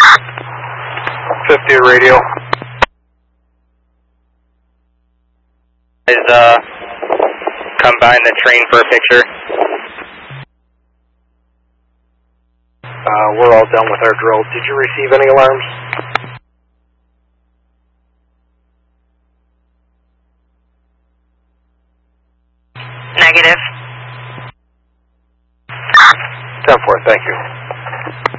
50 radio. Combine the train for a picture. We're all done with our drill. Did you receive any alarms? Negative. 10-4, thank you.